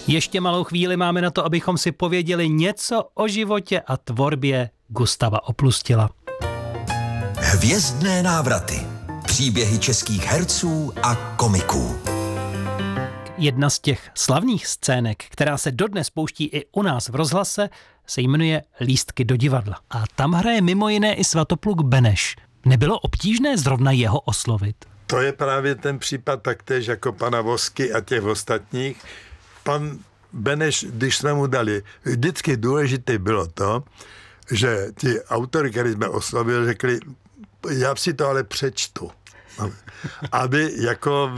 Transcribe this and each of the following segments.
Ještě malou chvíli máme na to, abychom si pověděli něco o životě a tvorbě Gustava Oplustila. Hvězdné návraty. Příběhy českých herců a komiků. Jedna z těch slavných scének, která se dodnes pouští i u nás v rozhlase, se jmenuje Lístky do divadla. A tam hraje mimo jiné i Svatopluk Beneš. Nebylo obtížné zrovna jeho oslovit? To je právě ten případ taktéž jako pana Vosky a těch ostatních. Pan Beneš, když jsme mu dali, vždycky důležité bylo to, že ti autory, který jsme oslovili, řekli, já si to ale přečtu. Aby jako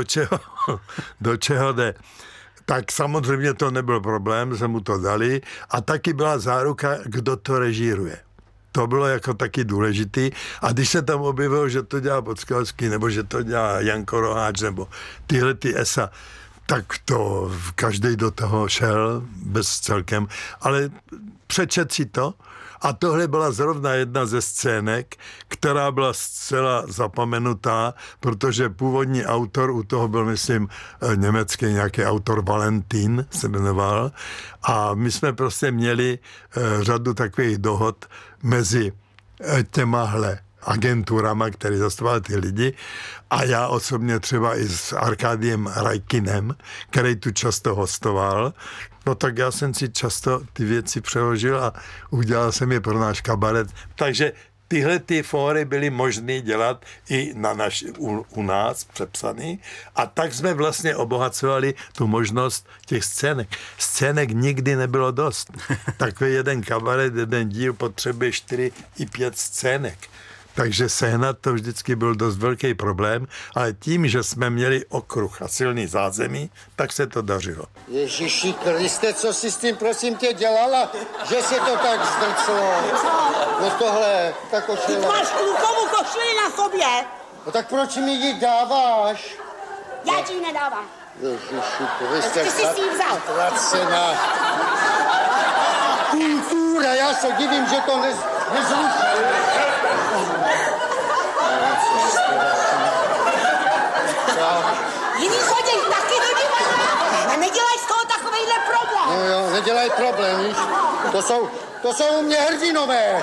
do čeho jde. Tak samozřejmě to nebyl problém, jsme mu to dali a taky byla záruka, kdo to režíruje. To bylo jako taky důležitý. A když se tam objevilo, že to dělá Podskalský, nebo že to dělá Janko Roháč, nebo tyhle ty ESA, tak to každý do toho šel bez celkem. Ale přečet si to. A tohle byla zrovna jedna ze scének, která byla zcela zapomenutá, protože původní autor u toho byl, myslím, německý nějaký autor Valentín se jmenoval. A my jsme prostě měli řadu takových dohod mezi těmahle agenturama, které zastupovaly ty lidi, a já osobně třeba i s Arkádiem Rajkinem, který tu často hostoval. No tak já jsem si často ty věci přeložil a udělal jsem je pro náš kabaret. Takže tyhle ty fóry byly možné dělat i u nás přepsaný a tak jsme vlastně obohacovali tu možnost těch scének. Scének nikdy nebylo dost. Takový jeden kabaret, jeden díl potřebuje 4 i 5 scének. Takže sehnat to vždycky byl dost velký problém, ale tím, že jsme měli okruh a silný zázemí, tak se to dařilo. Ježiši Kriste, co jsi s tím, prosím tě, dělala, že se to tak zdrclo? No tohle, ta košile. Ty máš klukovou košili na sobě. No tak proč mi ji dáváš? Já ti ji nedávám. Ježiši Kriste, Ty jsi si ji vzal. Zatracená. Kultura, já se divím, že to nezruší. Jiný chodí taky do divadla a nedělaj z toho takovejhle problém. No jo, nedělaj problém, víš? To jsou u mě hrdinové.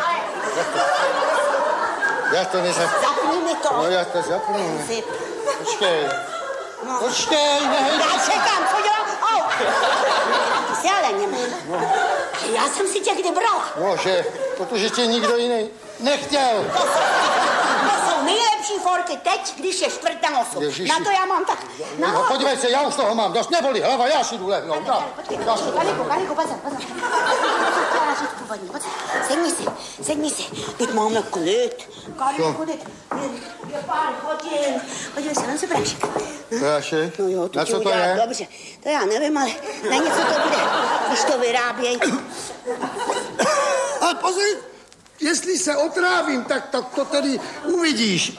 Já to nezapnu. Zapni mi to. No já to zapnu. Počkej. No. Počkej, nehej. Já čekám, co dělám? Au. Ty jsi ale němej. No. Já jsem si tě kdy brala. No, že, protože tě nikdo jiný nechtěl. To jsou nejlepší forky teď, když je 4 na 8. Ježiši. Na to já mám tak. No, podívej se, já už toho mám dost, nebolí hlava, já si jdu lehnout. Kaliku, pozor. Sedni si. Teď máme klid. Kaliku, je pár hodin. Podívej se, nám se prášek. Prášek? No jo, na co to je? Dobře, to já nevím, ale na něco to bude, když to vyrábějí. Ale pozor, jestli se otrávím, tak to tedy uvidíš.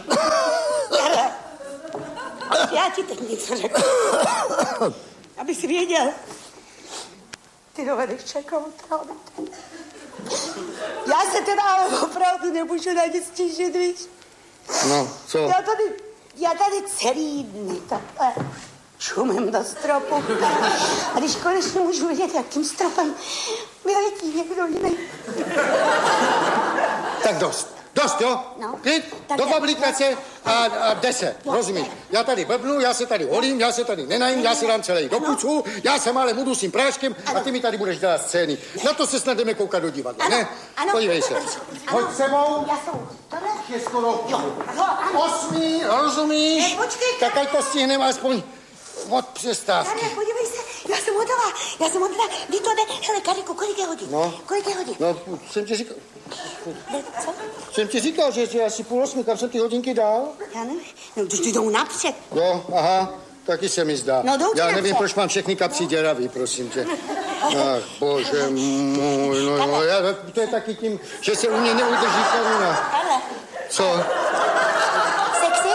Já ti teď něco řeknu. Aby si věděl. Ty dovedeš čekat otrávit. Já se teda ale opravdu nemůžu na nic stížit, víš? No, co? Já tady celý dny takhle čumím do stropu. A když konečně můžu vidět, jakým stropem vyletí někdo jiný. Tak dost, jo? No. Klid, Tak do já- publikace a jde se, rozumíš? Já tady blbnu, já se tady holím, já se tady nenajím, já se dám celý do pucu, já se ale budu s tím práškem a ty mi tady budeš dělat scény. Na to se snad jdeme koukat do divadla, ne? Ano. Podívej se. Ano. Hoď sebou. Já jsem. Tohle? Je skoro Ano. 8, rozumíš? Ne, počkej. Tak ať to stihneme aspoň od přestávky. Tady, podívej se, já jsem hotová. Kdy to jde? Hele, Kariku, kolik je hodin? No. Kolik je hodin? No, jsem ti říkal, Co? jsem ti říkal, že je asi 7:30, kam jsem ty hodinky dal? Já nevím. No, ty jdou napřed. Jo, aha, taky se mi zdá. No, jdou ti já nevím, napřed. proč mám všechny kapsy děravý, prosím tě. Ach, bože můj, no, to je taky tím, že se u mě neudrží koruna. Karle. Co? Sexy?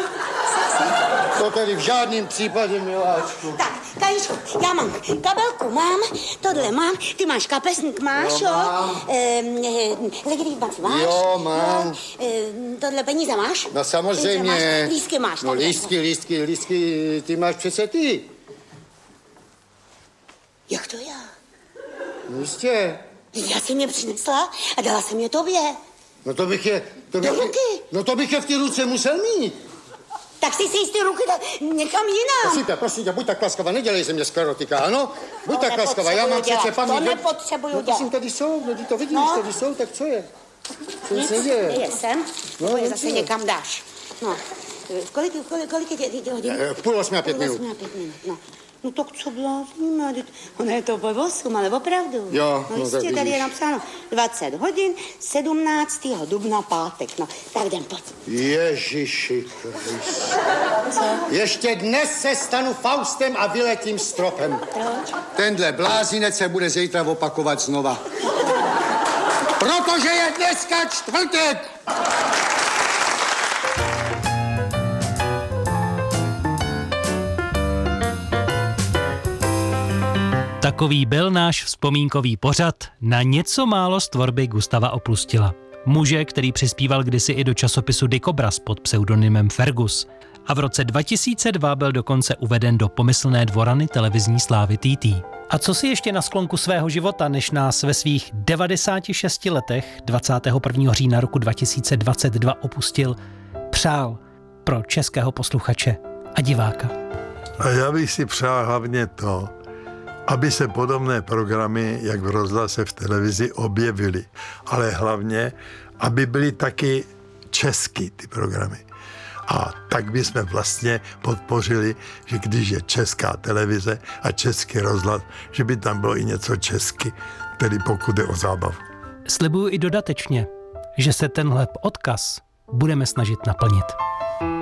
To tady v žádném případě, miláčku. Tak, Kajíčku, já mám kabelku, mám, tohle mám, ty máš kapesník, máš, Jo, jo? mám. Legitimativaci máš? Jo, mám. Tohle peníze máš? No samozřejmě. Peníze máš, lístky máš. No takhle. lístky, ty máš přece ty. Jak to já? No jistě. Já jsem je přinesla a dala jsem je tobě. No to bych je... Do ruky. No to bych je v té ruce musel mít. Tak si ty ruky někam jinam. Prosím tě, buď tak laskavá, nedělej ze mě sklerotika, ano? Buď tak laskavá, já mám přece paměť. To nepotřebuju dělat. Prosím, tady jsou, no ty to vidíš, tady jsou, tak co je? Co Nic se děje? Nejsem, No, je zase někam dáš. No, kolik je hodin? 7:30 minut. 7:05 no. No tak co blázníme, ono je to po 8, ale opravdu. Jo, no tak jistě, tady vidíš. je napsáno 20 hodin, 17. dubna pátek, no. Tak jdem, pojď. Ježiši Kriste. Ještě dnes se stanu Faustem a vyletím stropem. Proč? Tenhle blázinec se bude zítra opakovat znova. Protože je dneska čtvrtek! Takový byl náš vzpomínkový pořad na něco málo z tvorby Gustava Opustila. Muže, který přispíval kdysi i do časopisu Dikobraz pod pseudonymem Fergus. A v roce 2002 byl dokonce uveden do pomyslné dvorany televizní slávy TT. A co si ještě na sklonku svého života, než nás ve svých 96 letech 21. října roku 2022 opustil, přál pro českého posluchače a diváka? A já bych si přál hlavně to, aby se podobné programy, jak v rozhlase, v televizi, objevily. Ale hlavně, aby byly taky česky ty programy. A tak bychom vlastně podpořili, že když je česká televize a český rozhlas, že by tam bylo i něco česky, tedy pokud jde o zábavu. Slibuju i dodatečně, že se tenhle odkaz budeme snažit naplnit.